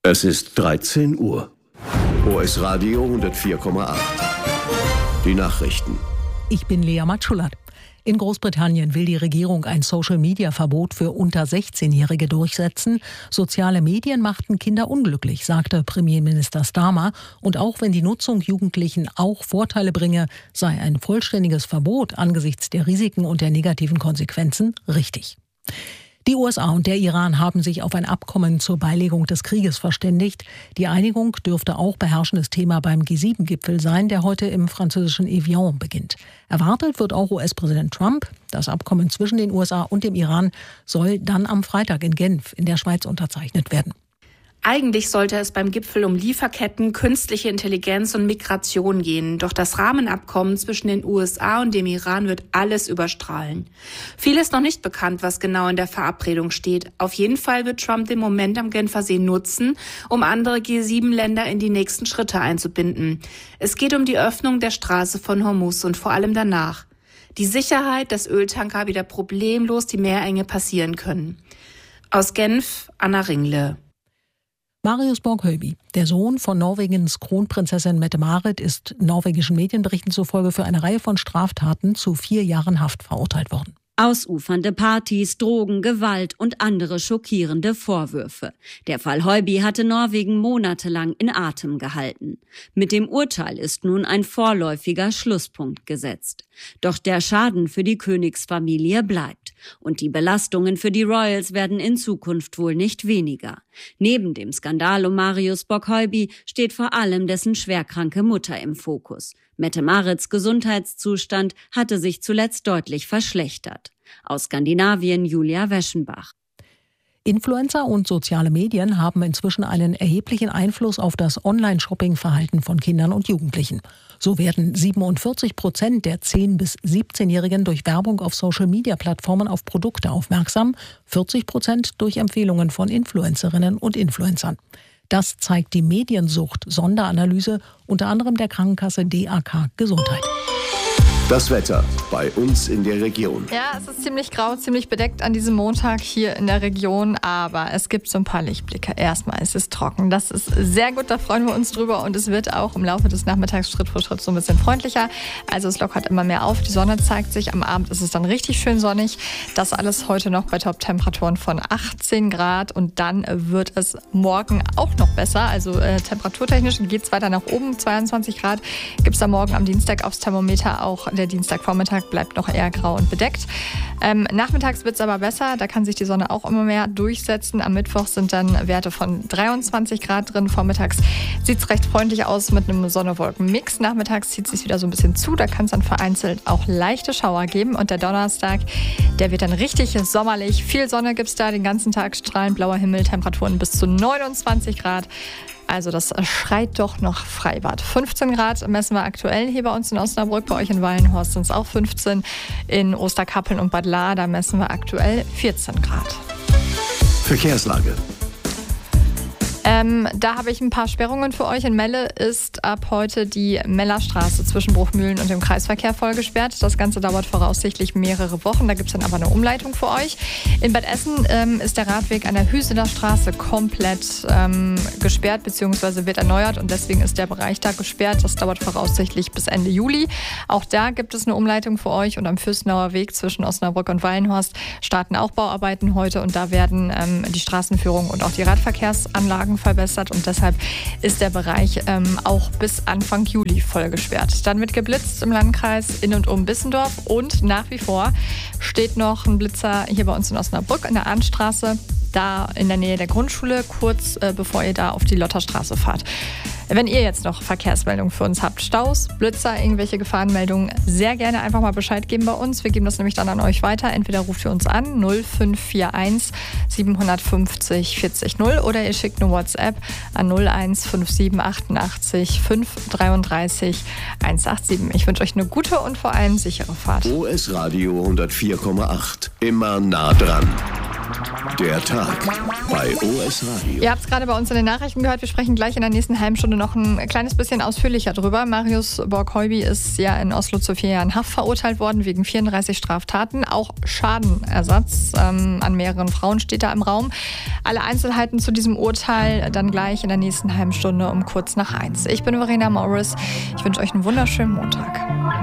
Es ist 13 Uhr. OS Radio 104,8. Die Nachrichten. Ich bin Lea Matschulat. In Großbritannien will die Regierung ein Social-Media-Verbot für unter 16-Jährige durchsetzen. Soziale Medien machten Kinder unglücklich, sagte Premierminister Starmer. Und auch wenn die Nutzung Jugendlichen auch Vorteile bringe, sei ein vollständiges Verbot angesichts der Risiken und der negativen Konsequenzen richtig. Die USA und der Iran haben sich auf ein Abkommen zur Beilegung des Krieges verständigt. Die Einigung dürfte auch beherrschendes Thema beim G7-Gipfel sein, der heute im französischen Evian beginnt. Erwartet wird auch US-Präsident Trump. Das Abkommen zwischen den USA und dem Iran soll dann am Freitag in Genf in der Schweiz unterzeichnet werden. Eigentlich sollte es beim Gipfel um Lieferketten, künstliche Intelligenz und Migration gehen. Doch das Rahmenabkommen zwischen den USA und dem Iran wird alles überstrahlen. Viel ist noch nicht bekannt, was genau in der Verabredung steht. Auf jeden Fall wird Trump den Moment am Genfersee nutzen, um andere G7-Länder in die nächsten Schritte einzubinden. Es geht um die Öffnung der Straße von Hormuz und vor allem danach. Die Sicherheit, dass Öltanker wieder problemlos die Meerenge passieren können. Aus Genf, Anna Ringle. Marius Borg-Høiby, der Sohn von Norwegens Kronprinzessin Mette-Marit, ist norwegischen Medienberichten zufolge für eine Reihe von Straftaten zu 4 Jahren Haft verurteilt worden. Ausufernde Partys, Drogen, Gewalt und andere schockierende Vorwürfe. Der Fall Høiby hatte Norwegen monatelang in Atem gehalten. Mit dem Urteil ist nun ein vorläufiger Schlusspunkt gesetzt. Doch der Schaden für die Königsfamilie bleibt. Und die Belastungen für die Royals werden in Zukunft wohl nicht weniger. Neben dem Skandal um Marius Borg-Høiby steht vor allem dessen schwerkranke Mutter im Fokus. Mette-Marits Gesundheitszustand hatte sich zuletzt deutlich verschlechtert. Aus Skandinavien Julia Weschenbach. Influencer und soziale Medien haben inzwischen einen erheblichen Einfluss auf das Online-Shopping-Verhalten von Kindern und Jugendlichen. So werden 47% der 10- bis 17-Jährigen durch Werbung auf Social-Media-Plattformen auf Produkte aufmerksam, 40% durch Empfehlungen von Influencerinnen und Influencern. Das zeigt die Mediensucht-Sonderanalyse unter anderem der Krankenkasse DAK Gesundheit. Das Wetter bei uns in der Region. Ja, es ist ziemlich grau, ziemlich bedeckt an diesem Montag hier in der Region, aber es gibt so ein paar Lichtblicke. Erstmal ist es trocken, das ist sehr gut, da freuen wir uns drüber und es wird auch im Laufe des Nachmittags Schritt für Schritt so ein bisschen freundlicher. Also es lockert immer mehr auf, die Sonne zeigt sich, am Abend ist es dann richtig schön sonnig. Das alles heute noch bei Top-Temperaturen von 18 Grad und dann wird es morgen auch noch besser. Also temperaturtechnisch geht es weiter nach oben, 22 Grad gibt es am Morgen am Dienstag aufs Thermometer auch. Der Dienstagvormittag bleibt noch eher grau und bedeckt. Nachmittags wird es aber besser, da kann sich die Sonne auch immer mehr durchsetzen. Am Mittwoch sind dann Werte von 23 Grad drin. Vormittags sieht es recht freundlich aus mit einem Sonne-Wolken-Mix. Nachmittags zieht es sich wieder so ein bisschen zu, da kann es dann vereinzelt auch leichte Schauer geben. Und der Donnerstag, der wird dann richtig sommerlich. Viel Sonne gibt es da, den ganzen Tag strahlend blauer Himmel, Temperaturen bis zu 29 Grad. Also das schreit doch noch Freibad. 15 Grad messen wir aktuell hier bei uns in Osnabrück. Bei euch in Wallenhorst sind es auch 15. In Osterkappeln und Bad Lahr, da messen wir aktuell 14 Grad. Verkehrslage. Da habe ich ein paar Sperrungen für euch. In Melle ist ab heute die Mellerstraße zwischen Bruchmühlen und dem Kreisverkehr voll gesperrt. Das Ganze dauert voraussichtlich mehrere Wochen. Da gibt es dann aber eine Umleitung für euch. In Bad Essen ist der Radweg an der Hüsener Straße komplett gesperrt bzw. wird erneuert und deswegen ist der Bereich da gesperrt. Das dauert voraussichtlich bis Ende Juli. Auch da gibt es eine Umleitung für euch und am Fürstenauer Weg zwischen Osnabrück und Wallenhorst starten auch Bauarbeiten heute und da werden die Straßenführung und auch die Radverkehrsanlagen verbessert und deshalb ist der Bereich auch bis Anfang Juli voll gesperrt. Dann wird geblitzt im Landkreis in und um Bissendorf und nach wie vor steht noch ein Blitzer hier bei uns in Osnabrück in der Ahnstraße, da in der Nähe der Grundschule, kurz bevor ihr da auf die Lotterstraße fahrt. Wenn ihr jetzt noch Verkehrsmeldungen für uns habt, Staus, Blitzer, irgendwelche Gefahrenmeldungen, sehr gerne einfach mal Bescheid geben bei uns. Wir geben das nämlich dann an euch weiter. Entweder ruft ihr uns an 0541 750 40 0 oder ihr schickt eine WhatsApp an 0157 88 533 187. Ich wünsche euch eine gute und vor allem sichere Fahrt. OS Radio 104,8. Immer nah dran. Der Tag bei OS Radio. Ihr habt es gerade bei uns in den Nachrichten gehört. Wir sprechen gleich in der nächsten halben Stunde noch ein kleines bisschen ausführlicher drüber. Marius Borg-Heuby ist ja in Oslo zu 4 Jahren Haft verurteilt worden wegen 34 Straftaten. Auch Schadenersatz an mehreren Frauen steht da im Raum. Alle Einzelheiten zu diesem Urteil dann gleich in der nächsten halben Stunde um kurz nach 1. Ich bin Verena Morris. Ich wünsche euch einen wunderschönen Montag.